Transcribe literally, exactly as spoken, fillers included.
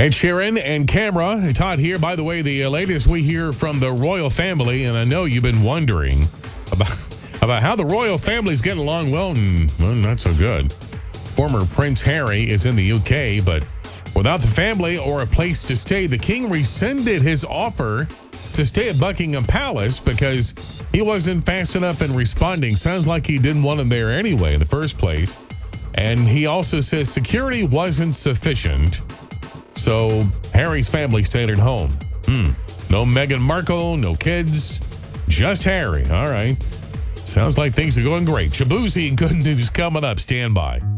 Ed Sheeran and Camera. Todd here. By the way, the latest we hear from the royal family, and I know you've been wondering about, about how the royal family's getting along. Well, and, well, not so good. Former Prince Harry is in the U K, but without the family or a place to stay, the king rescinded his offer to stay at Buckingham Palace because he wasn't fast enough in responding. Sounds like he didn't want him there anyway in the first place. And he also says security wasn't sufficient. So Harry's family stayed at home. Hmm. No Meghan Markle, no kids, just Harry. All right. Sounds like things are going great. Shabuzi and good news coming up. Stand by.